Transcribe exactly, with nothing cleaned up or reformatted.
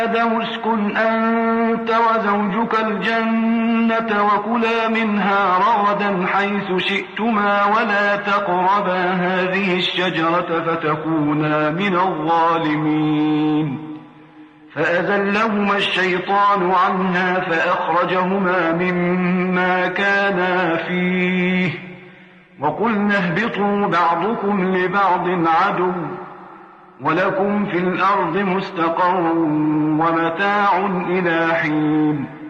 آدم اسكن أنت وزوجك الجنة وكلا منها رغدا حيث شئتما ولا تقربا هذه الشجرة فتكونا من الظالمين. فأزلهما الشيطان عنها فأخرجهما مما كانا فيه وقلنا اهبطوا بعضكم لبعض عدو ولكم في الأرض مستقر ومتاع إلى حين.